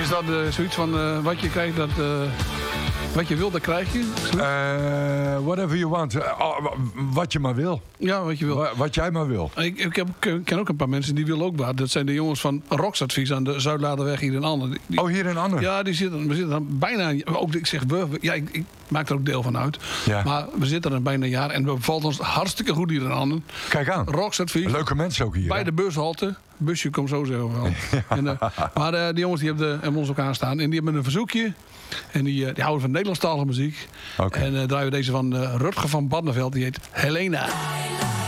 Is dat zoiets van wat je krijgt, wat je wil, dat krijg je? Whatever you want. Wat je maar wil. Ja, wat je wil. Wat jij maar wil. Ik ken ook een paar mensen die willen ook wat. Dat zijn de jongens van Roksadvies aan de Zuidladerweg hier in Annen. Hier in Annen? Ja, we zitten dan bijna... Ook, ik zeg ik maak er ook deel van uit. Ja. Maar we zitten er bijna een jaar en het bevalt ons hartstikke goed hier in Annen. Kijk aan. Roksadvies. Leuke mensen ook hier. Bij de bushalte. Busje komt zo zeggen we wel. Ja. Maar die jongens die hebben ons ook aanstaan. En die hebben een verzoekje. En die houden van Nederlandstalige muziek. Okay. En draaien we deze van Rutger van Barneveld. Die heet Helena.